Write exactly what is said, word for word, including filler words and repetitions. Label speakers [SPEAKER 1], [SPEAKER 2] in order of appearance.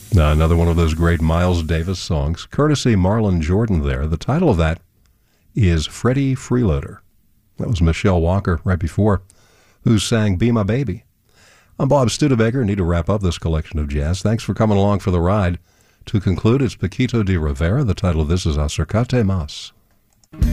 [SPEAKER 1] Uh, another one of those great Miles Davis songs, courtesy Marlon Jordan there. The title of that is Freddie Freeloader. That was Michelle Walker right before, who sang Be My Baby. I'm Bob Studebaker. Need to wrap up this collection of jazz. Thanks for coming along for the ride. To conclude, it's Paquito de Rivera. The title of this is Acercate Mas.